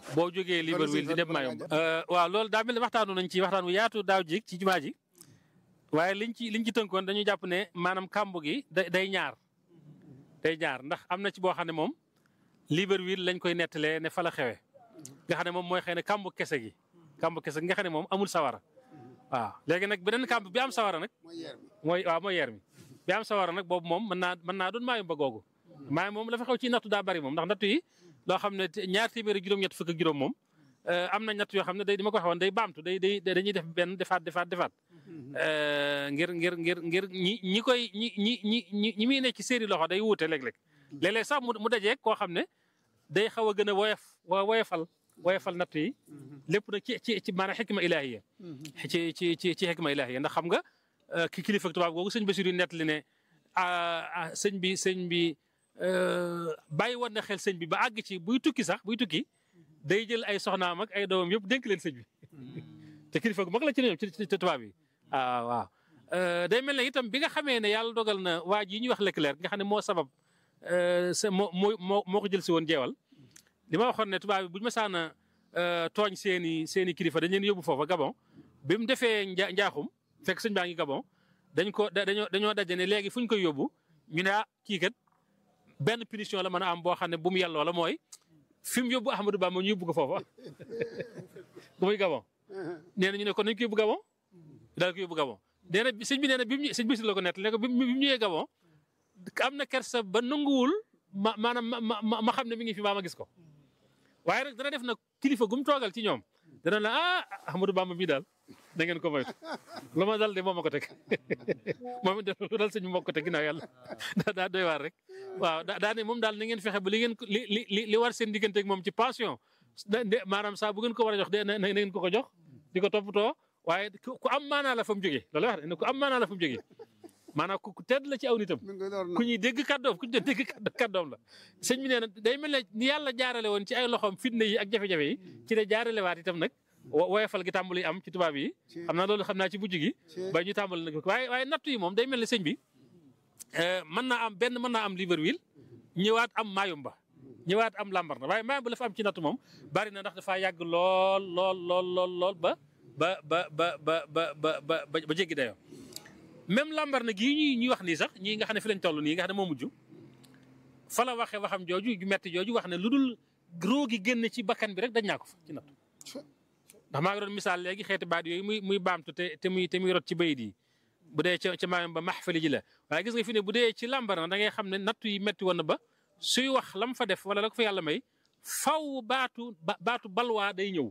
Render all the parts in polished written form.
boo jógee Libreville di dem Mayumba. waaw loolu daa mel ni waxtaanu nañ ci waxtaan wu yaatu daaw jig ci jumaa ji waaye liñ ci tënkoon dañu jàpp ne maanaam kàmbu gi day ñaar ndax am na ci boo xam ne moom Libreville lañ koy nettalee ne fa la xewe nga xam ne moom mooy xëy na kàmbu kese gi nga xam ne moom amul sawara waaw léegi nag beneen kàmb bi am sawara nag mooy yeer mi bi am sawara nag boobu moom mën naa doon Mayumba googu maaye moom la fa xew ci nattu daa bari moom ndax nattu yi loo xam ne ñaar téeméeri juróom-ñett fukk ak juróom moom am na natt yoo xam ne di ma ko waxoon day baamtu dañuy def benn defaat ngir ñi muy nekk ci séeri loxo day wuute léeg-léeg léeg-léeg sax mu dajeeg koo xam ne day xaw a gën a woyofal natt yi lépp nag ci maanaam xikma ilaahiya ci xikma ilaahiya ndax xam nga ki kilifa tubaab googu sëñ Bassirou nettali ne sëñ bi bàyyi woon na xel sëñ bi ba àgg ci buy tukki day jël ay soxnaam ak ay doomam yëpp dénk leen sëñ bi te kilifa gu mag la ci ñoom ci tubaab yi waaw day mel ne itam bi nga xamee ne yàlla dogal na waa ji ñuy wax Leclerc nga xam ne moo sabab moo ko jël si woon jeewal li ma waxoon ne tubaab bi bu ñu mësaan a tooñ seeni kilifa dañ leen yóbbu foofa Gabon bi mu defee njaaxum fekk sëñ baa ngi Gabon dañoo daje ne léegi fu ñu koy yóbbu ñu ne kii kat benn punition la mën a am boo xam ne bu mu yelloo la mooy fi mu yóbbu Ahmadou Bamba ñu yóbbu ko foofa bu muy Gabon nee na ñu ne kon nañ ko yóbbu Gabon daal ko yóbbu Gabon nee na sëñ bi nee na sëñ Bassirou la ko nett ne ko bi mu ñëwee Gabon am na kersa ba nanguwul ma xam ne mi ngi fi ma gis ko waaye nag dana def nag kilifa gum toogal ci ñoom dana la Ahmadou Bamba bii daal da ngeen ko moytu lu ma dal de moom ma ko teg moom it lu dal sëñ bi moo ko teg ginnaaw yàlla daa doy waar rek waaw daa ne moom daal na ngeen fexe ba li war seen digganteeg moom ci pension maanaam saa bu ngeen ko war a jox na ngeen ko jox di ko toppatoo waaye ku am maanaa la fa mu jógee loolu wax ne ku am maanaa la fa mu jógee maanaam ku tedd la ci aw nitam ku ñuy dégg kàddoom la sëñ bi nee na day mel ne ni yàlla jaarale woon ci ay loxoom fitna yi ak jafe-jafe yi ci la jaarale waat itam nag woyofal gi tàmbali am ci tubaab yi xam naa ci mujj gi ba ñu tàmbali nag waaye nattu yi moom day mel ne sëñ bi mën naa am Libreville ñëwaat am Mayumba ñëwaat am Lambaréné waaye Mayumba la fa am ci nattu moom bari na ndax dafaa yàgg lool ba jéggi dayoo même Lambaréné gii ñuy wax nii sax ñii nga xam ne fi lañ toll nii nga xam ne moo mujj fa la waxee waxam jooju ju metti jooju wax ne lu dul roo gi génn ci bakkan bi rek dañ naa ko fa ci nattu ndax maa ngi doon misaal léegi xeeti baat yooyu muy baamtu te muy rot ci bayit yi bu dee ca Mayumba maxfali ji la waaye gis nga fi ne bu dee ci Lambaréné da ngay xam ne nattu yi metti woon na ba suy wax lam fa def wala la ko fa yàlla may faw baatu balwaa day ñëw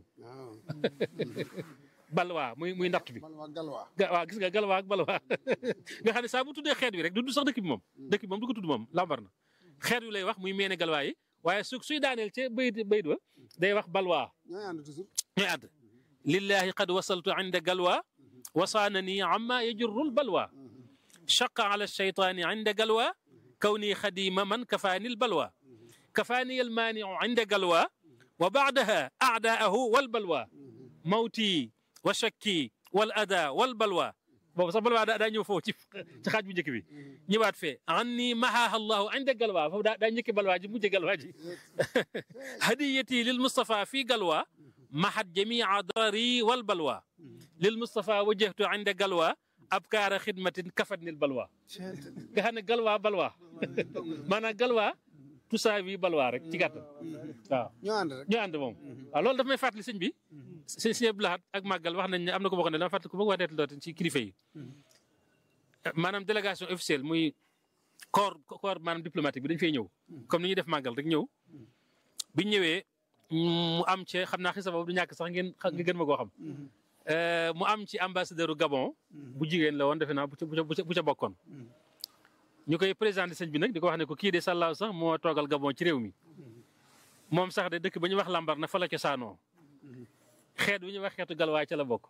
balwaa muy natt bi waaw gis nga galwaa ak balwaa nga xam ne saa bu tuddee xeet wi rek du sax dëkk bi moom du ko tudd moom Lambaréné xeet wi lay wax muy meene galwaa yi waaye suy daaneel ca bayit wa day wax balwaa ñooy ànd lillahi qad wasaltu inda galwaa wasaanani amma yajurrul balwaa shaqa ala shaytaani inda galwaa kawni xadima man kafaani lbalwaa kafaani almaaniu inda galwaa wa baadaha aadaahu walbalwaa mawti wa shakki wal ada wal balwa boobu sax balwa daa ñëw foofu ci xaaj bu njëkk bi ñëwaat fee anni mahaha allahu inda galwa foofu daa njëkki balwa ji mujj galwa ji hadiyati lil Mustafa fii galwa mahat jamia darari wal balwa lil Mustafa wajjahtu inda galwa abkaara xidmatin kafatnil balwa nga xam ne galwa balwa maanaam galwa tusaawi balwa rek ci gàttal waaw ñoo ànd moom waaw loolu daf may fàttali sëñ bi sëñ Abdou Lahad ak màggal wax nañ ne am na ko bokk ne dama fàttali ko bëgg wax deetal ci kilifa yi maanaam délégation officielle muy corps maanaam diplomatique bi dañ fay ñëw comme ni ñuy def màggal rek ñëw biñ ñëwee mu am ci xam naa xisa boobu du ñàkk sax nga gën ma koo xam mu am ci ambassadeur Gabon bu jigéen la woon defe naa bu ca bokkoon ñu koy présenté sëñ bi nag di ko wax ne ko kii de sàllaaw sax moo toogal Gabon ci réew mi moom sax de dëkk ba ñu wax Lambaréné fa la cosaanoo xeet bu ñuy wax xeetu galwaay ca la bokk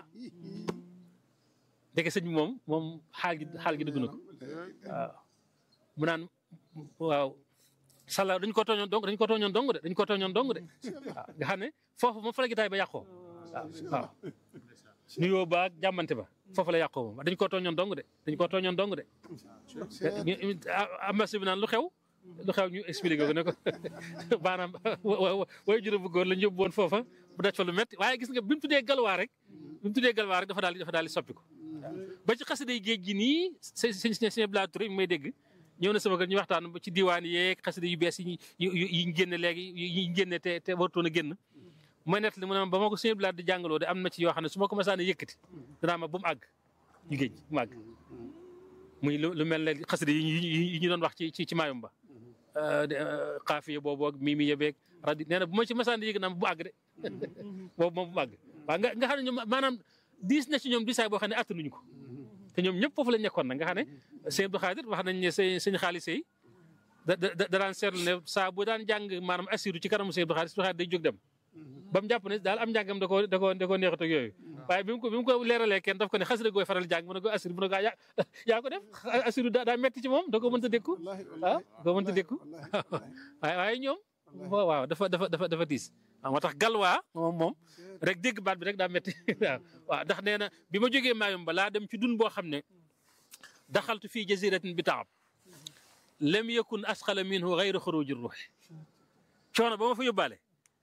dëgg sëñ bi moom xaal gi dugg na ko waaw mu naan waaw sàllaaw dañ ko tooñoon dong de waaw nga xam ne foofu moom fa la gitaay ba yàqoo waaw nuyoo ba ak jàmmante ba foofu la yàqoo moom dañ ko tooñoon dong de ambassadeur bi naan lu xew lu xew ñu expliqué ko ne ko maanaam way juróom bu góor la ñu yóbbu woon foofa bu daj fa lu métti waaye gis nga bi mu tuddee galwaa rek dafa daal di soppi ko ba ci xasiday géej gi nii sëñ Bla Touré mi may dégg ñëw na sama kër ñu waxtaan ci diwaan yeeg xasida yu bees yi ñu génne léegi yi ñu génne te wartoon a génn mooy nett li mu ne ba ma ko sëñ Bla di jàngaloo de am na ci yoo xam ne su ma ko masaan a yëkkati danaa ma bu mu àgg ñu géej bu mu àgg muy lu mel ne xasida yi ñu doon wax ci Mayumba xaafiya boobu ak mimi yebeeg radi nee na bu ma ci masaan di yëg naa ma bu àgg de boobu moom bu mu àgg waaw nga xam ne ñoom maanaam diis na ci ñoom diisaay boo xam ne attanuñu ko te ñoom ñëpp foofu lañ nekkoon nag nga xam ne sëñ Abdou Khadir wax nañ ne sëñ xaalis yi da daan seetlu ne saa bu daan jàng maanaam assiru ci kanamu sëñ Abdou Khadir day jóg dem ba mu jàpp ne daal am njàngam da koo neexat ak yooyu waaye bi mu ko leeralee kenn daf ko ne xasida gooy faral jàng mu ne ko assiru mu ne ko yaa ko def assiru daa metti ci moom da ko mënta dékku doo mënta dékku waaye ñoom waaw dafa tiis moo tax galwaa moom rek dégg baat bi rek daa metti waaw ndax nee na bi ma jógee Mayumba laa dem ci dun boo xam ne daxaltu fii jaziratin bi taab lam yakun asqala minhu gayru xuruji ruux coono ba ma fa yóbbaale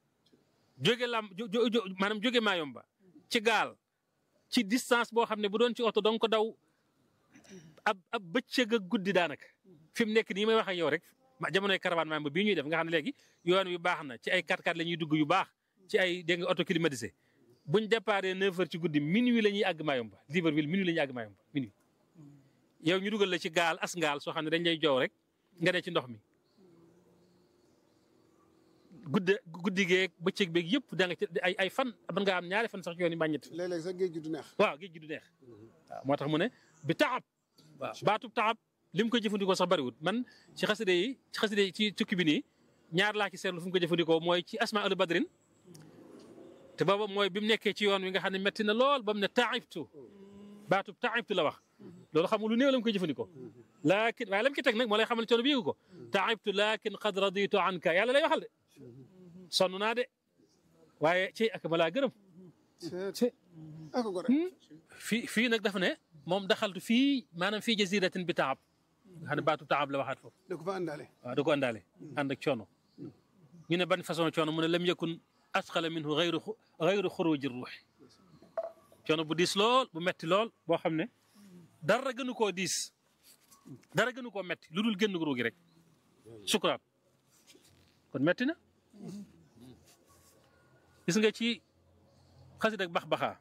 maanaam jóge Mayumba ci gaal ci distance boo xam ne bu doon ci oto dong ko daw ab bëccëg ak guddi daanaka fi mu nekk nii may wax ak yow rek jamonoy caravane Mayumba bii ñuy def nga xam ne léegi yoon wi baax na ci ay 4x4 la ñuy dugg yu baax ci ay dégg nga auto climatisé buñ déparé 9h ci guddi minuit la ñuy àgg Mayumba Libreville minuit la ñuy àgg Mayumba minuit yow ñu dugal la ci gaal as ngaal soo xam ne dañ lay joow rek nga ne ci ndox mi guddi geeg bëccëg beeg yëpp da nga ci ay fan mën ngaa am ñaari fan sax yoon yi mbàññit léeg-léeg sax géej gi du neex waaw géej gi du neex waaw moo tax mu ne bi taab waaw baatub taab li mu koy jëfandikoo sax bariwut man ci xaside yi ci tukki bi nii ñaar laa ci seetlu fu mu ko jëfandikoo mooy ci asma al badrin te booba mooy bi mu nekkee ci yoon wi nga xam ne metti na lool ba mu ne taibtu baatub taibtu la wax loolu xam nga lu néew la mu koy jëfandikoo laakin waaye la mu ci teg nag moo lay xamal coono bi yëgu ko taibtu laakin qad raditu anka yàlla lay waxal de sonn naa de waaye ci ak ma laa gërëm fii nag dafa ne moom daxaltu fii maanaam fii jaziratin bi taab nga xam ne baatub taab la waxaat foofu da ko fa àndaale waaw da ko àndaale ànd ak coono ñu ne ban façon coono mu ne lam yakun asqala minhu gayru xuruji ruux coono bu diis lool bu metti lool boo xam ne dara gënu koo diis dara gënu koo metti lu dul génn ruugi rek sukuraat kon metti na gis nga ci xasida ak bax-baxaa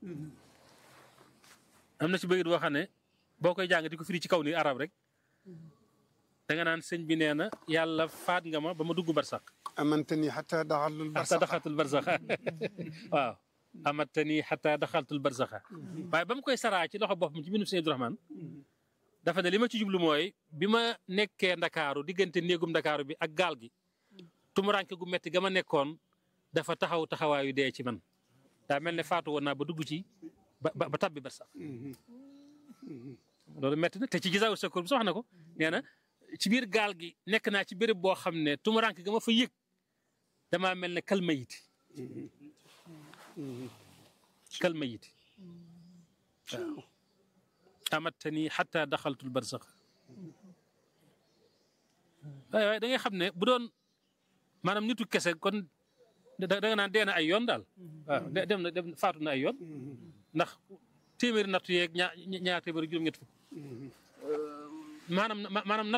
am na ci bëyit boo xam ne boo koy jàng di ko firi ci kaw ni arab rek da nga naan sëñ bi nee na yàlla faat nga ma ba ma dugg barsax amantani xata daxaltul barsax waaw amantani xata daxaltul barsax waaye ba mu koy saraa ci loxo boppam ci bindu sëñ Abdourahmane dafa ne li ma ci jublu mooy bi ma nekkee ndakaaru diggante néegum ndakaaru bi ak gaal gi tumuranke gu metti ga ma nekkoon dafa taxawaayu dee ci man daa mel ne faatu woon naa ba dugg ci ba tabbi barsax loolu metti na te ci gisaawu secours bi sax wax na ko nee na ci biir gaal gi nekk naa ci béréb boo xam ne tumuranke ga ma fa yëg damaa mel ne kalmayiti waaw amattani xata daxaltul barsax waaye da ngay xam ne bu doon maanaam nitu kese kon da nga naan dee na ay yoon daal waaw dem faatu na ay yoon ndax téeméeri nattu yeeg ñaar téeméeri juróom-ñett fukk maanaam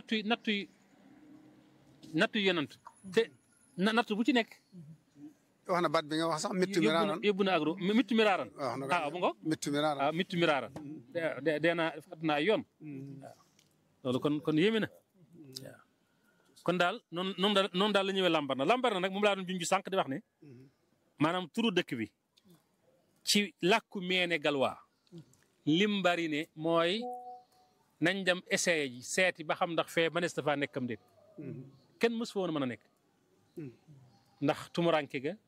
nattu yonant te nattu bu ci nekk wax na baat bi nga wax sax mittu miraaran yóbbu na agro mittu miraaran bu ngo mittu miraaran dee na faatu na ay yoon waaw loolu kon yéeme na waaw kon daal noonu daal la ñëwee lambar na nag moom laa doon junj sànq di wax ne maanaam turu dëkk bi ci làkku meene galwaa lim bari ne mooy nañ dem essayé ji seeti ba xam ndax fee manees dafa nekkam déet kenn mës fa woon mën a nekk ndax tumuranke ga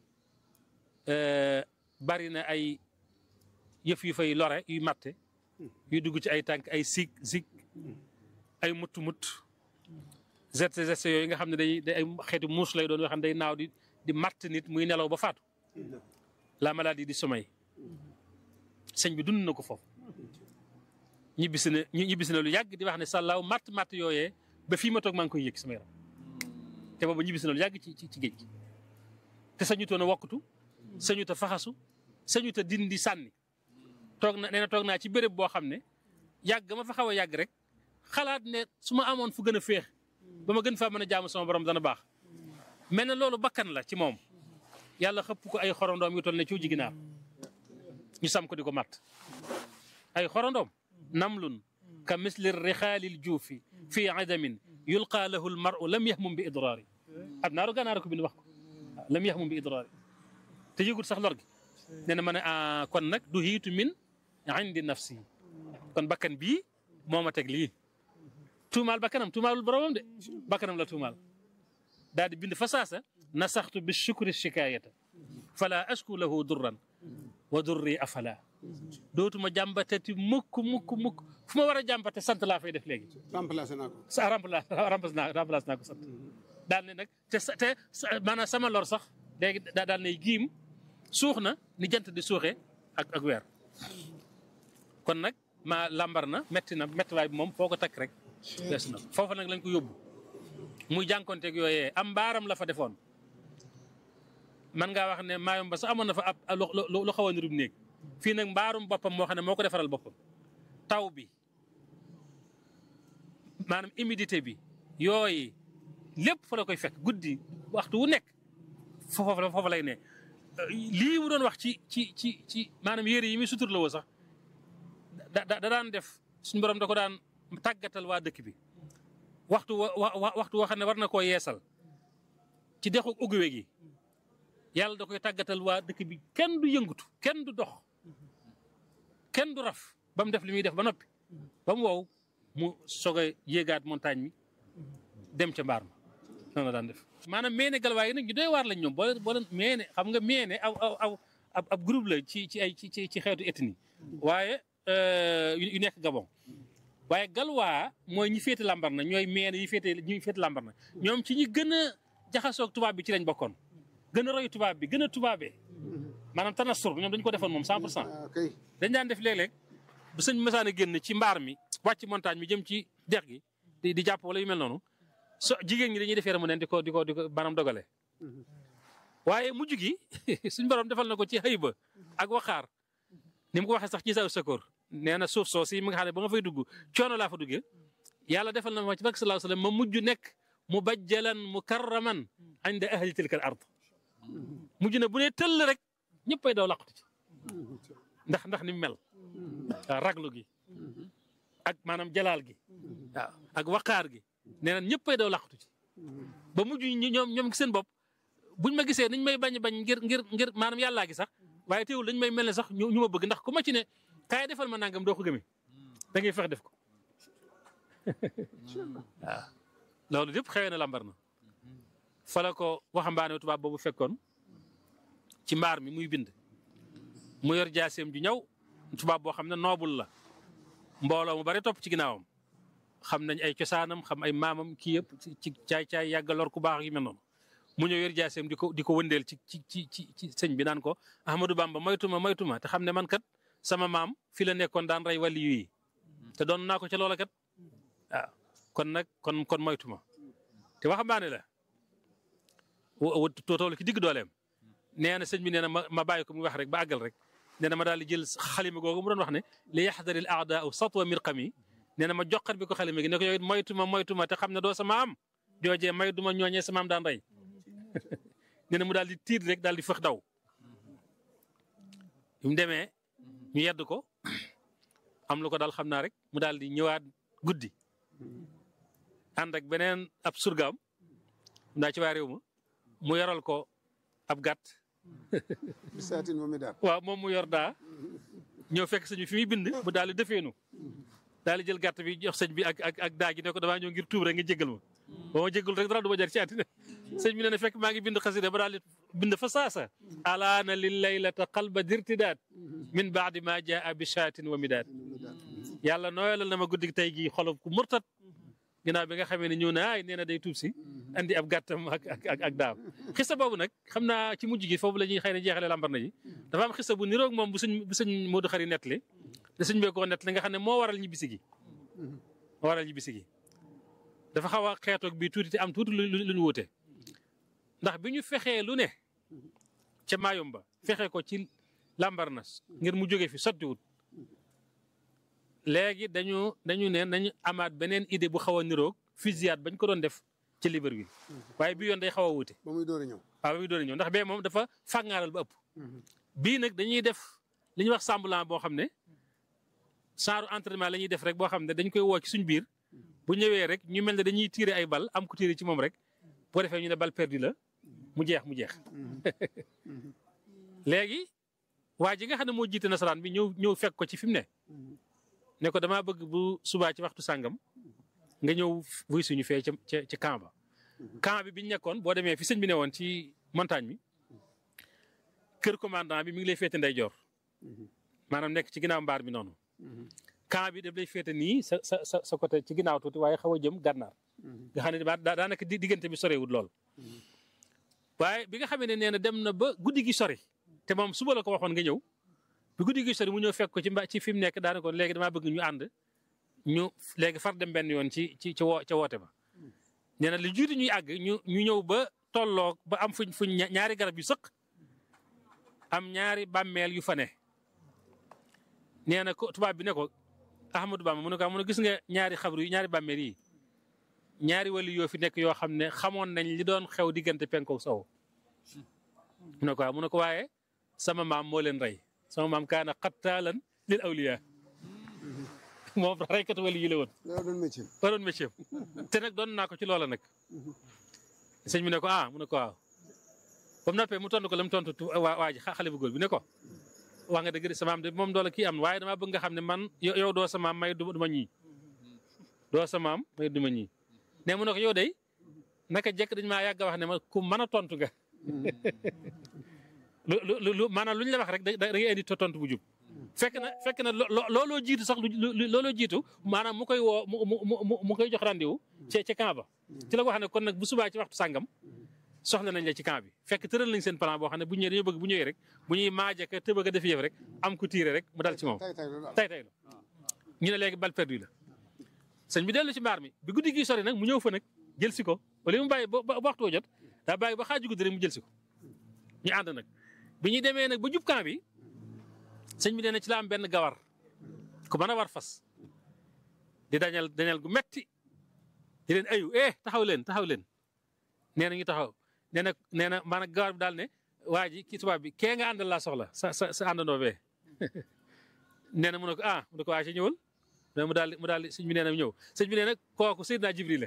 bari na ay yëf yu fay lore yu matte yu dugg ci ay tànk ay zig ay mutt geste yooyu nga xam ne day ay xeeti muus lay doon yoo xam ne day naaw di matt nit muy nelaw ba faatu la maladie di sommeil sëñ bi dund na ko foofu ñibbisi na lu yàgg di wax ne sàllaaw matt yooyee ba fii ma toog maa ngi koy yëg sama yaram te booba ñibbisi na lu yàgg ci géej gi te sañutoon a wokkatu sañut a faxasu sañut a dindi sànni toog na nee na toog naa ci béréb boo xam ne yàgg ma fa xaw a yàgg rek xalaat ne su ma amoon fu gën a féex ba ma gën faa mën a jaamu sama borom dana baax mel na loolu bakkan la ci moom yàlla xëpp ko ay xorondoom yu toll ne ciw ji ginaar ñu sam ko di ko matt ay xorondoom namlun ka misli rixaalil juufi fii adamin yulqaa lahu l maru lam yaxmum bi idraari ab naaru gànnaar ko bind wax ko lam yaxmum bi idraari te yëgut sax lor gi nee na ma ne kon nag du hiitu min indi nafsi kon bakkan bii moo ma teg lii tuumaal bakkanam tuumaalul boromam de bakkanam la tuumaal daal di bind fa saasa nasaxtu bi shukri shikaayata fala asku lahu durran wa durri afala dootuma jàmbatati mukk fu ma war a jàmbate sant laa fay def léegi. remplacé naa ko. remplacé naa ko sant. daal ne nag te maanaam sama lor sax léegi daal ne giim suux na ni jant di suuxee ak weer. kon nag ma lambar na méttiwaay bi moom foo ko takk rek. des na foofu nag lañ ko yóbbu muy jànkonteeg yooyee am mbaaram la fa defoon. man ngaa wax ne maayom ba sax amoon na fa ab lu xaw a nirub néeg fii nag mbaarum boppam moo xam ne moo ko defaral boppam taw bi maanaam humidité bi yooyu lépp fa la koy fekk guddi waxtu wu nekk foofu lay ne lii mu doon wax ci maanaam yére yi muy sutur la woo sax da daan def suñu borom da ko daan tàggatal waa dëkk bi waxtu woo xam ne war na koo yeesal ci dexu uguwe gi yàlla da koy tàggatal waa dëkk bi kenn du yëngutu kenn du dox kenn du raf ba mu def li muy def ba noppi ba mu wow mu soog a yéegaat montagne mi dem ca mbaar ma noonu la daan def. maanaam meene galwaay yi nag ñu doy waar lañ ñoom boo leen meene xam nga meene ab groupe la ci xeetu ethnie waaye yu nekk Gabon waaye galwaa mooy ñi féete lambar na ñooy meene ñi féete lambar na ñoom ci ñi gën a jaxasoog tubaab bi ci lañ bokkoon. gën a roy tubaab bi gën a tubaabee maanaam tanasur ñoom dañu ko defoon moom 100%. dañ daan def léeg-léeg bu sëñ mësaan a génn ci mbaar mi wàcc montagne mi jëm ci dex gi di jàpp wala yu mel noonu jigéen ñi dañuy defee mu neen di ko maanaam dogale. waaye mujj gi suñ borom defal na ko ci xëy ba ak waxaar ni mu ko waxee sax ci sa sakoor nee na suuf soosi mi nga xam ne ba nga fay dugg coono laa fa duggee yàlla defal na ma ci barke sallallahu alayhi wasallam ma mujj nekk mubajjalan mukarraman inda ahli tilka al ard mujj na bu nee tëll rek ñëppay daw laqatu ci ndax ni mu mel waaw raglu gi ak maanaam jalaal gi waaw ak waqaar gi nee na ñëppay daw laqatu ci ba mujj ñoom gi seen bopp buñ ma gisee niñ may bañ ngir maanaam yàllaa gi sax waaye teewul dañ may mel ne sax ñu ma bëgg ndax ku ma ci ne kaay defal ma nangam doo ko gëmee da ngay fex def ko waaw loolu lépp xewee na lambar na fa la ko waxambaane tubaab boobu fekkoon ci mbaar mi muy bind mu yor jaaseem ju ñaw tubaab boo xam ne noobul la mbooloo mu bari topp ci ginnaawam xam nañ ay cosaanam xam ay maamam kii yëpp ci caay-caay yàgga lor ku baax yu mel noonu mu ñëw yor jaaseem di ko wëndeel ci sëñ bi naan ko Ahmadou Bamba moytuma te xam ne man kat sama maam fi la nekkoon daan rey wàlli yi te doon naa ko ca loola kat waaw kon nag kon moytuma te waxambaane la toolu ci digg dooleem nee na sëñ bi nee na ma bàyyi ko mu wax rek ba àggal rek nee na ma daal di jël xalima googu mu doon wax ne li yaxdaril aadaau satwa mirqami nee na ma joxat bi ko xalima gi ne ko yow it moytuma te xam ne doo sama am joojee may duma ñooñee sama am daan rey nee na mu daal di tiir rek daal di fëx daw bi mu demee ñu yedd ko am lu ko daal xam naa rek mu daal di ñëwaat guddi ànd ak beneen ab surgaam ndaa ci waa réew ma mu yoral ko ab gàtt. bisaatin moom mi daal. waaw moom mu yor daa ñëw fekk sëñ bi fi muy bind mu daal di defeenu daal di jël gàtt bi jox sëñ bi ak daa gi ne ko damaa ñëw ngir tuub rek nga jégal ma ba ma jégal rek dara du ma jar ci àddina sëñ bi ne fekk maa ngi bind xasida ba daal di bind fa saasa alaana lil laylata qalba dirtidaat min baadi ma jaa bishaatin wa midaat yàlla nooyalal na ma guddi tey gi xolof ku murtat ginnaaw bi nga xamee ne ñëw na ay nee na day tuub si andi ab gàttam ak daaw xista boobu nag xam naa ci mujj gi foofu la ñuy xëy na jeexalee lambar na ji dafa am xista bu niroog moom bu sëñ Modou Khari nettali te sëñ bee koo nettali nga xam ne moo waral ñibbisi gi dafa xaw a xeetoog bii tuuti te am tuuti lu ñu wute ndax bi ñu fexee lu ne ca Mayumba fexe ko ci Lambaréné ngir mu jóge fi sottiwut léegi dañu ne nañu amaat beneen idée bu xaw a niroog fusillade bañ ko doon def ci Libreville waaye bii yoon day xaw a wute. ba muy door a ñëw. waaw ba muy door a ñëw ndax bee moom dafa fàngaaral ba ëpp. bii nag dañuy def li ñuy wax semblant boo xam ne genre entraînement la ñuy def rek boo xam ne dañ koy woo ci suñ biir bu ñëwee rek ñu mel ne dañuy tirer ay bal am ku tirer ci moom rek boo defee ñu ne bal perdu la mu jeex. léegi waa ji nga xam ne moo jiite nasaraan bi ñëw fekk ko ci fi mu ne ko damaa bëgg bu subaa ci waxtu sàngam nga ñëw vuy suñu fee ca camp ba. camp bi biñ nekkoon boo demee fi sëñ bi ne woon ci montagne bi kër commandant bi mi ngi lay féete ndeyjoor maanaam nekk ci ginnaaw mbaar bi noonu. camp bi daf lay féete nii sa côté ci ginnaaw tuuti waaye xaw a jëm gànnaar. nga xam ne daanaka diggante bi sorewul lool. waaye bi nga xamee ne nee na dem na ba guddi gi sori te moom suba la ko waxoon nga ñëw bi guddi gi sori mu ñëw fekk ko ci fi mu nekk daanaka kon léegi damaa bëgg ñu ànd ñu léegi far dem benn yoon ca woote ba. nee na li jiitu ñuy àgg ñu ñëw ba tolloog ba am fuñ ñaari garab yu sëq am ñaari bàmmeel yu fa ne. nee na ko tubaab bi ne ko Ahmadou Bamba mu ne gis nga ñaari xabru yi ñaari bàmmeel yi ñaari wali yoo fi nekk yoo xam ne xamoon nañ li doon xew diggante penku sow. mu ne ko waaye sama maam moo leen rey sama maam kaana qattaalan lil awliya moom reykatu wali yi la woon. loolu doon métier te nag doon naa ko ci loola nag. sëñ bi ne ko mu ne ko waaw. ba mu noppee mu tontu ko la mu tontu waa ji xale bu góor bi ne ko wax nga dëgg de sama maam de moom doola kii am waaye damaa bëgg nga xam ne man yow doo sa maam may du ma ñii. doo sa maam may du ma ñii. ne mu ne ko yow de naka jekk dañ maa yàgg a wax ne ma ku mën a tontu nga. maanaam lu ñu la wax rek da ngay indi tontu bu jub. fekk na looloo jiitu sax looloo jiitu maanaam mu koy woo mu koy jox rendez-vous ca camp ba. ci la ko xam ne kon nag bu subaa ci waxtu sàngam soxla nañ la ci camp bi fekk tëral nañ seen plan boo xam ne bu ñëwee dañoo bëgg bu ñëwee rek bu ñuy maajaka te bëgg a def yëf rek am ku tiire rek mu dal ci moom. tay ñu ne léegi bal perdu la. sëñ bi dellu ci mbaar mi bi guddi gi sori nag mu ñëw fa nag jël si ko wala mu bàyyi ba waxtu jot daa bàyyi ba xaaju guddi rek mu jël si ko ñu ànd nag bi ñuy demee nag ba jub camp bi sëñ bi nee na ci la am benn gawar ku mën a war fas di dañal gu metti di leen ayu taxaw leen nee na ñu taxaw nee na maanaam gawar bi daal ne waa ji kii tubaab bi kee nga àndal laa soxla sa àndandoo bee nee na mu ne ko waa ci ñëwal mu daal sëñ bi nee na ñëw sëñ bi nee na kooku Seydina Jibril la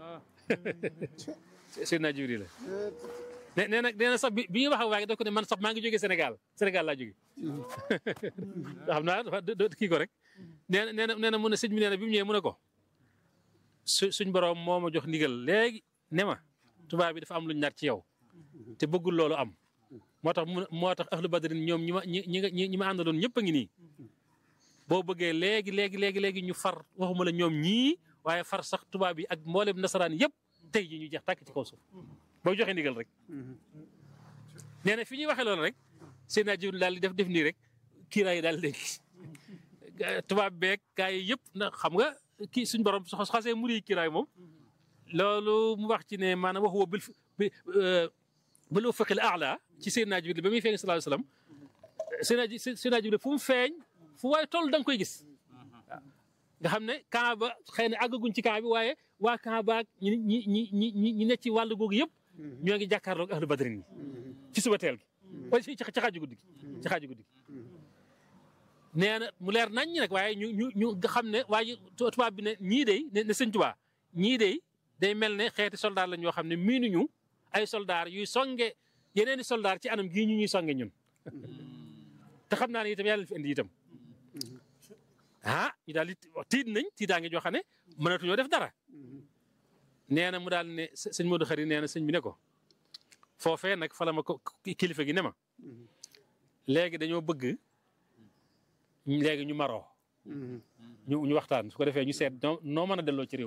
Seydina Jibril la nee na sax bi ñu wax ak waa gi daf ko ne man sax maa ngi jógee Sénégal laa jógee xam naa dafa kii ko rek nee na mu ne sëñ bi nee na bi mu ñëwee mu ne ko suñ borom moo ma jox ndigal léegi ne ma tubaab bi dafa am luñ nar ci yow te bëggul loolu am moo tax ahlu badrin ñoom ñi ma àndaloon ñëpp a ngi nii boo bëggee léegi ñu far waxuma la ñoom ñii waaye far sax tubaab yi ak mboolem nasaraan yëpp tey ji ñu jeex tàkk ci kaw suuf boo joxe ndigal rek. nee na fi ñuy waxee loolu rek Seydina Jibril daal di def nii rek kiiraay daal léegi tubaab beeg gaa yi yëpp na xam nga kii suñ borom su xasee muri kiiraay moom loolu mu wax ci ne maanaam wax woo bil ufuqil a'la ci Seydina Jibril ba muy feeñ sallallahu alayhi wasallam Seydina Jibril fu mu feeñ fu waaye toll da nga koy gis nga xam ne camp ba xëy na àggaguñ ci camp bi waaye waa camp ba ñi ne ci wàllu googu yëpp ñoo ngi jàkkaarloog ahlu badrin yi ci suba teel gi wala ci xaaju guddi gi nee na mu leer nañ ñi nag waaye ñu nga xam ne waaye tubaab bi ne ñii day ne sëñ Tuubaa ñii day mel ne xeeti soldaar lañ yoo xam ne miinuñu ay soldaar yuy songe yeneen i soldaar ci anam gii ñu ñuy songe ñun te xam naa ne itam yàlla fi indi itam ñu daal di tiit nañ tiitaange joo xam ne mënatuñoo def dara nee na mu daal ne sëñ Modou Khari nee na sëñ bi ne ko foofee nag fa la ma ko kilifa gi ne ma léegi dañoo bëgg léegi ñu maroo ñu waxtaan su ko defee ñu seet noo mën a delloo ci réew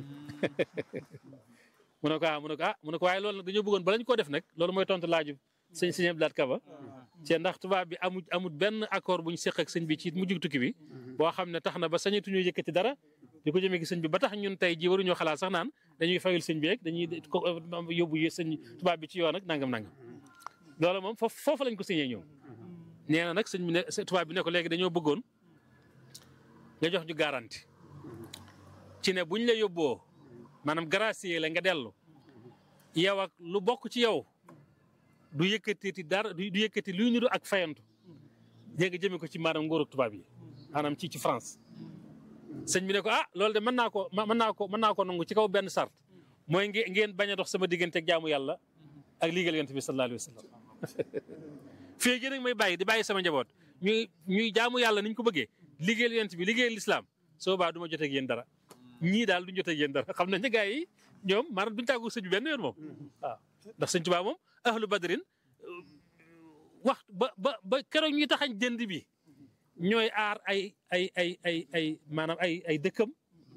mu ne ko waaye loolu nag dañoo bëggoon bala ñu koo def nag loolu mooy tontu laaju sëñ Abdou Lahad Kaba ci ndax tubaab bi amul benn accord bu ñu seq ak sëñ bi ci mujjug tukki bi boo xam ne tax na ba sañatuñu yëkkati dara di ko jëmee gi sëñ bi ba tax ñun tey ji waruñoo xalaat sax naan dañuy fayul sëñ bi rek dañuy yóbbu sëñ tubaab bi ci yoon ak nangam-nangam loolu moom foofu lañ ko signé ñoom. nee na nag sëñ bi ne tubaab bi ne ko léegi dañoo bëggoon nga jox ñu garantie ci ne buñ la yóbboo maanaam gracier la nga dellu yow ak lu bokk ci yow du yëkkati dara du yëkkati luy niru ak fayantu dégg nga jëmee ko ci maanaam nguuru tubaab yi maanaam ci France. sëñ bi ne ko loolu de mën naa ko nangu ci kaw benn sart mooy ngeen bañ a dox sama diggante ak jaamu yàlla ak liggéeyal yonent bi sallallahu alayhi wa sallam fii gi nag may bàyyi di bàyyi sama njaboot ñuy jaamu yàlla niñ ko bëggee liggéeyal yonent bi liggéeyal lislaam soo baa du ma jotee ak yéen dara ñii daal duñ jotee ak yéen dara xam nañ ne gars yi ñoom maanaam duñ tàggu sëñ bi benn yoon moom waaw ndax sëñ Tuubaa moom ahlu badrin wax ba keroog ñuy taxañ jënd bi ñooy aar ay maanaam ay dëkkam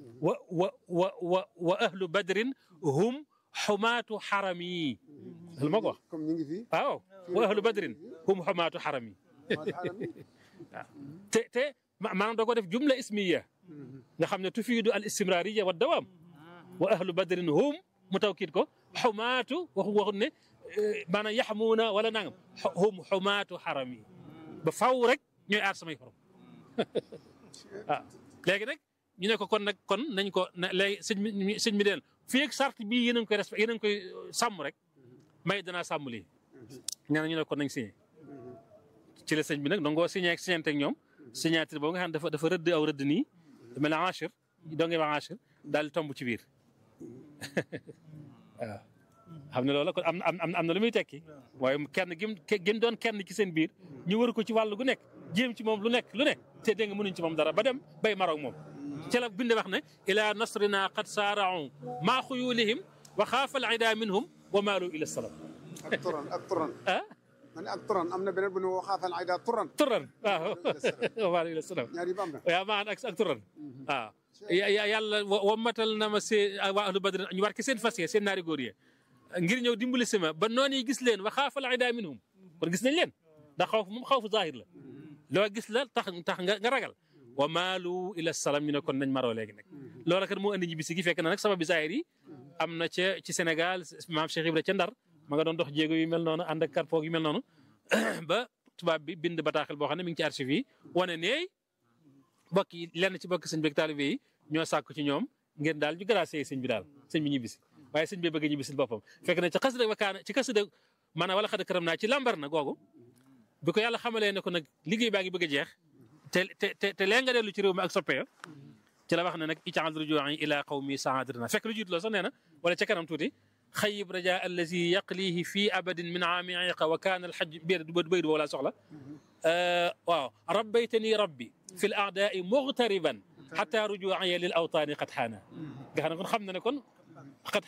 wa ahlu badrin hum xumaatu xaram yi lu ma ko wax comme ñu ngi fi waaw wa ahlu badrin hum xumaatu xaram yi waaw te maanaam da ko def jumla ismiya nga xam ne tufiidu al istimrariya wa dawaam wa ahlu badrin hum mu tawkiid ko xumaatu waxut ne maanaam yaxmuuna wala nangam hum xumaatu xaram yi ba faw rek ñooy aar samay xorom waaw léegi nag ñu ne ko kon nañ ko léegi sëñ mi deen fii ak sart bii yéen a ngi koy respecté yéen a ngi koy sàmm rek may danaa sàmm lii nee na ñu ne kon nañ signé ci la sëñ bi nag dangoo signé ak signé ak ñoom signature boobu nga xam ne dafa rëdd aw rëdd nii mel ne Achir doo ngay wax Achir daal di tomb ci biir waaw xam ne loolu kon am na lu muy tekki waaye kenn gim doon kenn ci seen biir ñu wër ko ci wàllu gu nekk jéem ci moom lu nekk te dégg nga mënuñ ci moom dara ba dem bay maroog moom ci la binde wax ne ila nasrina qad saara'u maa xuyulihim wa xaafa al ida minhum wa maalu ila salam ak turan man ak turan am na beneen bu ne wa xaafa al ida turan waaw wa maalu ila salam ñaar yi ba am na waaw maan ak turan waaw yàlla wammatal na ma waa ahlu badrin ñu war ki seen fas seen naari góor yi ngir ñëw dimbali sama ba noonu yi gis leen wa xaafa al ida minhum kon gis nañ leen ndax xawf moom xawfu zahir la loo gis la tax nga ragal wa maalu ila salam ñu ne kon nañ maroo léegi nag loolu kat moo andi ñibbisi gi fekk na nag sabab bi zahir yi am na ci Sénégal maam Cheikh Ibra ca Ndar ma nga doon dox jéego yu mel noonu ànd ak karpoog yu mel noonu ba tubaab bi bind bataaxal boo xam ne mi ngi ci archive yi wane neey bokk yi lenn ci bokk sëñ bi ak taalibe yi ñoo sàkku ci ñoom ngeen daal ñu gracier sëñ bi daal sëñ bi ñibbisi waaye sëñ bi bëgg a ñibbisil boppam fekk na ci xasida wakaana ci xasida maanaam wala xada karam naa ci lambar na googu bi ko yàlla xamalee ne ko nag liggéey baa ngi bëgg a jeex te lee nga dellu ci réew mi ak soppe ci la wax ne nag ijaal rujuu'i ila qawmi saadatana fekk lu jiitu loolu sax nee na wala ca kanam tuuti xayib raja allazi yaqlihi fii abadin min aami iqa wa kaana alxaj biir du baydu boobu laa soxla waaw rabbaytani rabbi fi l aadaai muxtariban xata rujuu'i lil awtaani qad xaana nga xam ne kon xam na ne kon qad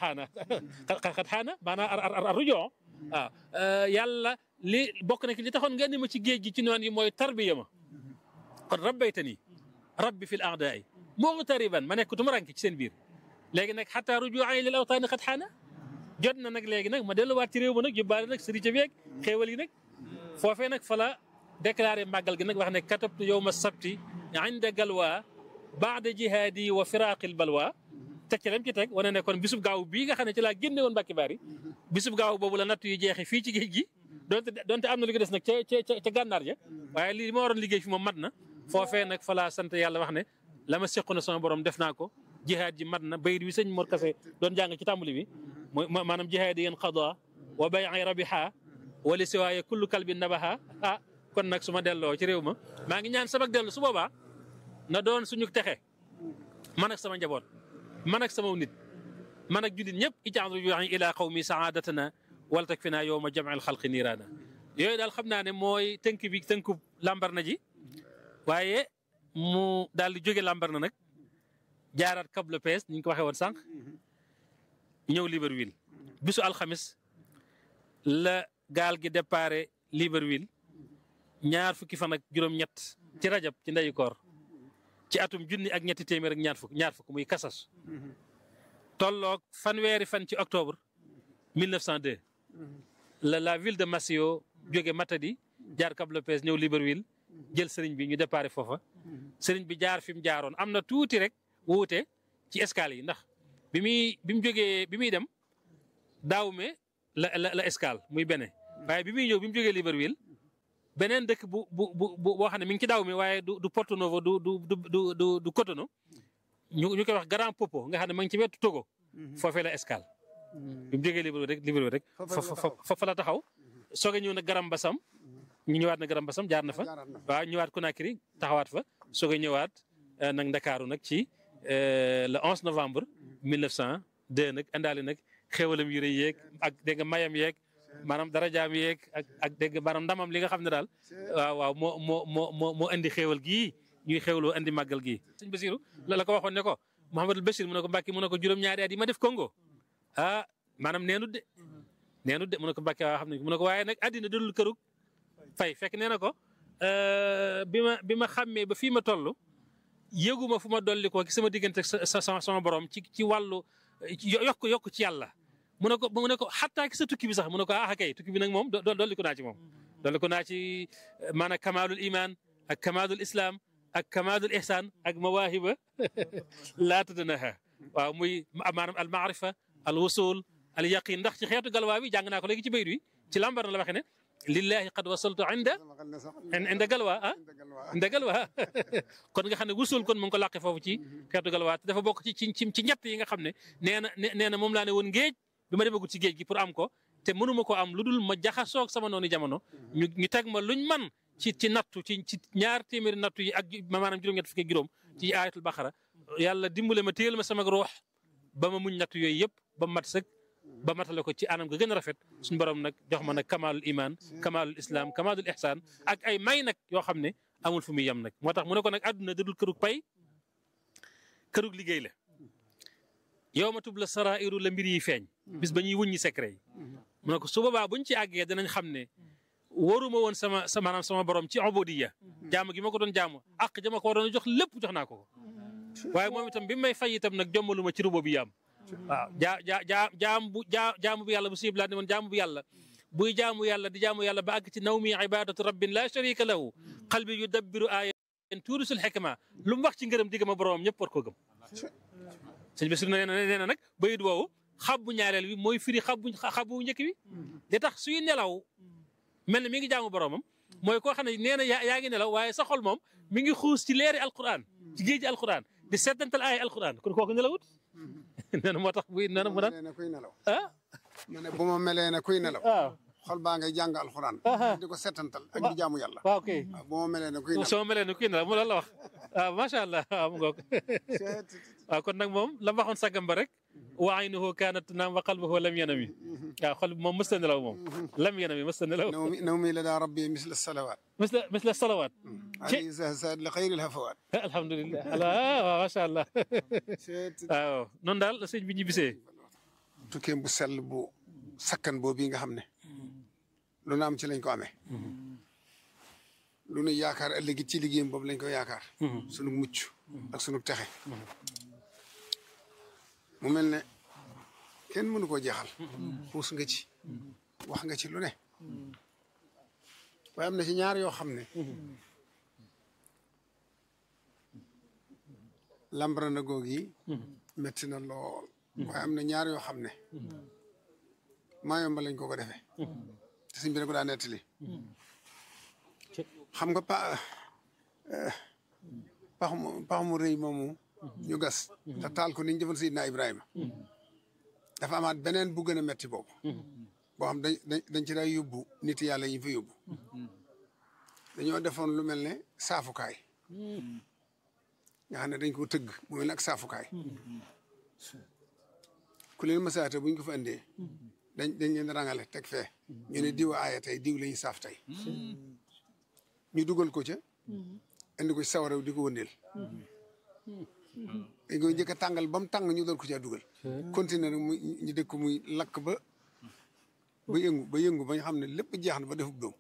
xaana maanaam ar rujuu waaw yàlla li bokk na ki li taxoon nga indi ma ci géej gi ci noon yi mooy tarbiya ma kon rabbaytani rabbi fi l aadaai muxtariban ma nekk tumuranke ci seen biir léegi nag xataa rujuu'i lil awtaani qad xaana jot na nag léegi nag ma delluwaat ci réew ma nag yóbbaale nag sëriñ ca beeg xéewal yi nag foofee nag fa la déclaré màggal gi nag wax ne katabtu yowma sabti inda galwa baada jihaadi wa firaqil balwa teg ci dem ci teg wane ne kon bisub gaaw bii nga xam ne ci laa génne woon Mbàkke Bari bisub gaaw boobu la natt yu jeexee fii ci géej gi donte am na lu ko des nag ca gànnaar ja waaye lii ma waroon liggéey fi moom mat na foofee nag fa laa sant yàlla wax ne la ma sequ na sama borom def naa ko jihaad ji mat na bayit wi sëñ Mor Kase doon jàng ci tàmbali bi mooy maanaam jihaad yéen qada wa bay'i rabiha wa li siwaaye kullu kalbin nabaha kon nag su ma delloo ci réew ma maa ngi ñaan sama dellu su boobaa na doon suñu texe man ak sama njaboot man ak sama nit man ak jullit ñëpp ijaal rujuu'i ila qawmi saadatana wal takfina yowma jam'il xalqi niiraana yooyu daal xam naa ne mooy tënku lambar na ji waaye mu daal di jóge lambar na nag jaaraat Cap Lopez ni ñu ko waxee woon sànq ñëw Libreville bisu alxamis la gaal gi déparé Libreville ñaar fukki fan ak juróom-ñett ci rajab ci ndeyu koor ci atum junni ak ñetti téeméer ak ñaar fukk muy kasas tolloog fanweeri fan ci octobre 1902 la ville de Maceo jóge Matadi jaar Cap Lopez ñëw Libreville jël sëriñ bi ñu déparé foofa sëriñ bi jaar fi mu jaaroon am na tuuti rek wuute ci escale yi ndax bi mu jógee bi muy dem Dahomey la escale muy Bénin waaye bi muy ñëw bi mu jógee Libreville beneen dëkk boo xam ne mi ngi ci Dahomey waaye du Porto Novo du Cotonou ñu koy wax Grand Popo nga xam ne ma ngi ci wetu Togo foofee la escale. bi mu jógee Libreville rek fa la taxaw soog a ñëw nag Garam Bassam ñu ñëwaat na Garam Bassam jaar na fa waaw ñëwaat Conakry taxawaat fa soog a ñëwaat nag Ndakaaru nag ci le 11 novembre 1902 nag indaale nag xéwalam yu rëy yeeg ak dégg nga mayam yeeg maanaam darajaam yeeg ak dégg nga maanaam ndamam li nga xam ne daal waaw moo indi xéwal gii ñuy xéwloo indi màggal gii. sëñ Basiru la ko waxoon ne ko Mouhamadul Bachir mu ne ko Mbàkke mu ne ko juróom-ñaari at yi ma def Congo maanaam neenut de mu ne ko Mbàkke waa xam ne mu ne ko waaye nag addina dëdul kërug fay fekk nee na ko bi ma xàmmee ba fii ma toll yëguma fu ma dolli ko ci sama diggante sama borom ci wàllu yokk ci yàlla mu ne ko xattaa ki sa tukki bi sax mu ne ko kay tukki bi nag moom dolli ko naa ci moom dolli ko naa ci maanaam kamalul iman ak kamalul islam ak kamalul ihsan ak mawaahiba laa tadanaha waaw muy maanaam al maarifa al wusul al yaqin ndax ci xeetu galwaa bi jàng naa ko léegi ci bayt wi ci lambar na la waxe ne lillahi qad wasaltu inda galwaa inda galwaa kon nga xam ne wusul kon mu ngi ko làqe foofu ci xeetu galwaa te dafa bokk ci ñett yi nga xam ne nee na moom laa ne woon géej bi ma demagut ci géej gi pour am ko te mënuma ko am lu dul ma jaxasoog sama noonu jamono ñu teg ma luñ man ci nattu ci ñaar téeméeri nattu yi ak maanaam juróom-ñett fukki juróom ci ayatul baqara yàlla dimbale ma téyel ma sama ruux ba ma muñ nattu yooyu yëpp ba mat sëg ba matale ko ci anam ga gën a rafet suñu borom nag jox ma nag kamalul iman kamalul islam kamalul ihsan ak ay may nag yoo xam ne amul fu muy yem nag moo tax mu ne ko nag àdduna dadul kërug pay kërug liggéey la yow ma tub la sarairu la mbir yi feeñ bis ba ñuy wuññi secret yi mu ne ko su boobaa buñ ci àggee danañ xam ne waruma woon maanaam sama borom ci ubudiya jaamu gi ma ko doon jaamu ak jama ko waroon a jox lépp jox naa ko waaye moom itam bi may fay itam nag jommaluma ci rububiyyaam waaw jaamu bu yàlla bu siib laa ne woon jaamu bu yàlla buy jaamu yàlla di jaamu yàlla ba àgg ci nawmi ibadatu rabbin la sharika lahu qalbi yudabbiru ayatin tuurisul hikma lu mu wax ci ngërëm digga ma boromam ñëpp war koo gëm sëñ Bassirou nee na nag bayit woowu xabbu ñaareel bi mooy firi xabbu njëkk bi di tax suy nelaw mel ne mi ngi jaamu boromam mooy koo xam ne nee na yaa ngi nelaw waaye sa xol moom mi ngi xuus ci leeri alquran ci géeji alquran di settantal ay alquran kon kooku nelawut nee na moo tax buy nee na mu daan kuy nelaw ma ne bu ma melee ne kuy nelaw xol baa ngay jàng alquran di ko settantal ak di jaamu yàlla waaw kay bu ma melee ne kuy nelaw soo melee ne kuy nelaw mu loolu la wax waaw macha allah waaw mu ngoog waaw kon nag moom la waxoon sagam ba rek wa aynuhu kaanat tanaam wa qalbuhu lam yanami waaw xol bi moom mësta nelaw moom lam yanami mësta nelaw nawmi la daa rabbi misla salawaat misla salawaat ali zahzad li xayri lhafawaat alhamdulilah waaw macha allah waaw noonu daal la sëñ bi ñu bisee tukkeem bu sell bu sakkan boobu nga xam ne lu na am ci lañ ko amee lu nu yaakaar ëllëg ci liggéeyam boobu lañ ko yaakaar sunu mucc ak sunu texe mu mel ne kenn mënu koo jeexal xuus nga ci wax nga ci lu ne waaye am na ci ñaar yoo xam ne lambara na goog yi metti na lool waaye am na ñaar yoo xam ne maa yomba lañ ko defee te suñ bi ne ko daa nettali xam nga pax mu rëy moomu ñu gas te taal ko ni ñu defoon Seydina Ibrahima dafa amaat beneen bu gën a metti boobu boo xam dañ ci day yóbbu nit yàlla yi fa yóbbu dañoo defoon lu mel ne saafukaay nga xam ne dañ ko tëgg mu mel ne ak saafukaay ku leen masaate buñ ko fa indee dañ leen rangale teg fee ñu ne diw aaya tey diw la ñuy saaf tey ñu dugal ko ca indi ko ci sawara di ko wëndeel dañ koy njëkk a tàngal ba mu tàng ñu doon ko caa dugal continuer nag ñu dëkk muy lakk ba yëngu ba ñu xam ne lépp jeex na ba defub doom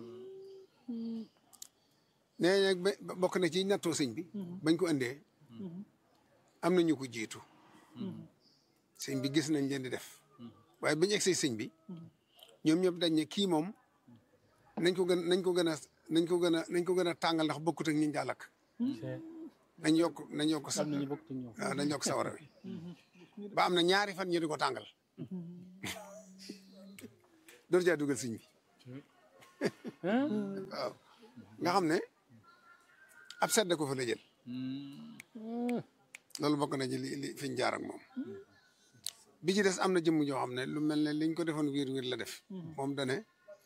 nee nag bokk na ci nattoo sëñ bi bañ ko indee am na ñu ko jiitu sëñ bi gis nañ leen di def waaye bañ egsee sëñ bi ñoom ñëpp dañ ne kii moom nañ ko gën a tàngal ndax bokkut ak ñi daa lakk nañ yokk waaw nañ yokk sawara wi ba am na ñaari fan ñu di ko tàngal door jaa dugal sëñ bi waaw nga xam ne ab sedd ko fa la jël loolu bokk na ci li fi ñu jaar ak moom bi ci des am na jëmm joo xam ne lu mel ne liñ ko defoon wiir la def moom dane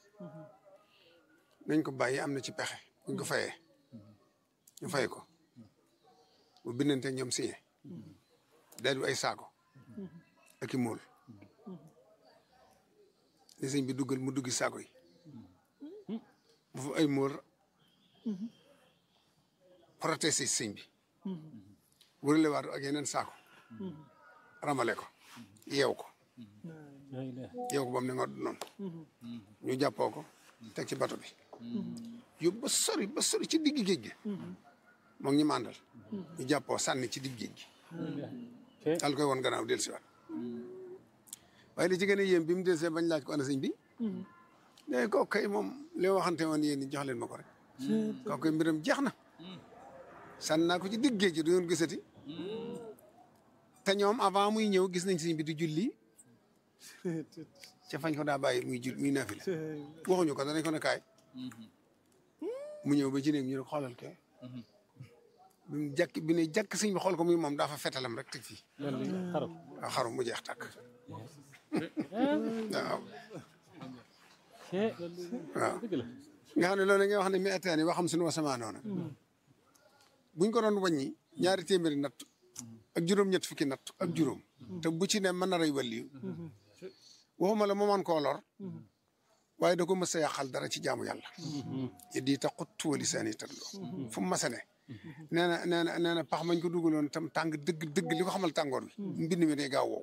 nañ ko bàyyi am na ci pexe buñ ko fayee ñu fay ko bu bindante ñoom signé daal ay saako ak i mool li sëñ bi duggal mu duggi saako yi bu fa ay mool protesté sëñ bi wërale waatu ak yeneen saako ramale ko yeew ko ba mu ne nga noonu ñu jàppoo ko teg ci bato bi yóbbu ba sori ci digg géej gi moom ñi mandal ñu jàppoo sànni ci digg géej gi dal koy woon gannaaw del siwaat waaye li ci gën a yéem bi mu del see bañ laaj ko ana sëñ bi ne kooku kay moom li ma waxante woon yéen ñi jox leen ma ko rek kooku kay mbiram jeex na sànni naa ko ci digg géej gi du yoon gisati te ñoom avant muy ñëw gis nañ sëñ bi di julli ca fañ ko daa bàyyi muy naafila waxuñu ko danañ ko ne kaay mu ñëw ba ci néeg ñu ne xoolal ke bi mu jàkk bi ne jàkk sëñ bi xool ko muy moom daa fa fetalam rek teg fii waaw xaru mu jeex tàkk waaw nga xam ne loolu nga wax ne mi ataani waxam suñu wasamaanoona buñ ko doon wàññi ñaari téeméeri natt ak juróom-ñett fukki natt ak juróom te bu ci ne mën na rey wàlliyu waxuma la mu man koo lor waaye da ko mës a yàqal dara ci jaamu yàlla di ta xuttu wa lisaani tadloo fu mu mës a ne nee na pax mañ ko dugaloon tam tàng dëgg li ko xamal tàngoor bi mbind mi day gaaw wow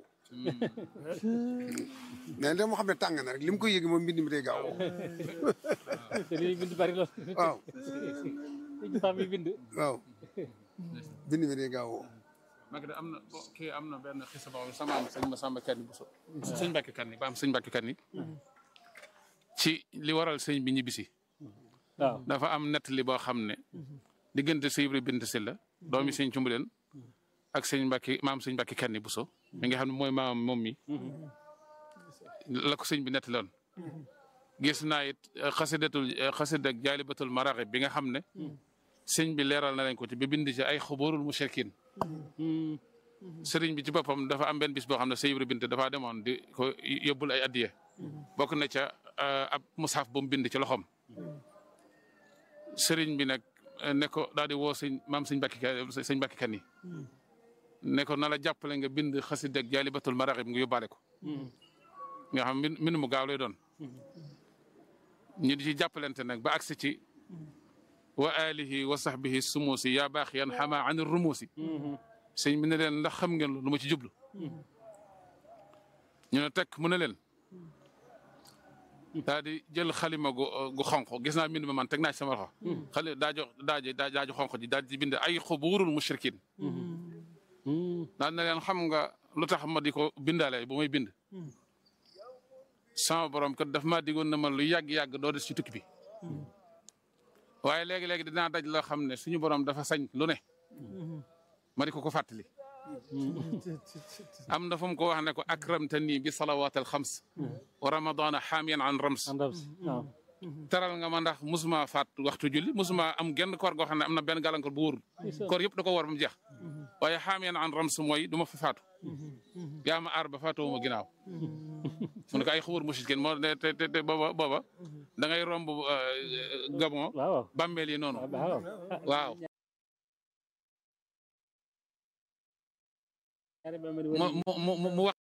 nee na moo xam ne tàng na rek li mu koy yëgi moom mbind mi day gaaw wow li bind bari lool waaw bind waaw bind mi day gaaw wow maa ngi am na kii am na benn xisa boo sama am sëñ Masamba Kanni Bousso sëñ Mbàkke Kanni ba am sëñ Mbàkke Kanni ci li waral sëñ bi ñibbisi waaw dafa am nettali boo xam ne diggante sëñ Ibra Bint Silla doomi sëñ Cumbuleen ak sëñ Mbàkke maam sëñ Mbàkke Kanni Bousso mi nga xam ne mooy maamam moom mi la ko sëñ bi nettaloon gis naa it xasida Jaalibatul Maraaxib bi nga xam ne sëñ bi leeral na lañ ko ci ba bind ci ay xubuurul mushrikiin sëriñ bi ci boppam dafa am benn bis boo xam ne sëñ Ibra Bint dafa demoon di ko yóbbul ay addiye bokk na ca ab mushaf bu mu bind ci loxoom sëriñ bi nag ne ko daal di woo maam sëñ Mbàkke Kanni ne ko na la jàppale nga bind xasida ak Jaalibatul Maraaxib nga yóbbaale ko nga xam mbind mu gaaw lay doon ñu di ci jàppalante nag ba agsi ci wa alihi wa sahbihi sumuusi yaa baax yan xama an rumuusi sëñ bi ne leen ndax xam ngeen lu ma ci jublu ñu ne tekk mu ne leen daa di jël xalima gu xonq gis naa mbind ma man teg naa ci sama loxo xale daaju xonq ji daal di bind ay xubuurul mushrikin daal ne leen xam nga lu tax ma di ko bindaale bu may bind sama borom kat daf maa digoon na ma lu yàgg-yàgg doo des ci tukki bi waaye léegi-léegi dinaa daj loo xam ne suñu borom dafa sañ lu ne ma di ko fàttali am na fu mu ko wax ne ko akramtani bi salawaatal xams wa ramadana xaamiyan an rams teral nga ma ndax musuma faat waxtu julli musuma am genn koor goo xam ne am na benn gàllankoor bu wóorul koor yëpp da ko war ba mu jeex waaye xaamiyan an rams mooy du ma fa faatu yaa ma aar ba faatoo ma ginnaaw mu ne ko ay xubur mushrikin moo te booba da ngay romb Gabon bàmmeel yi noonu waaw mu wax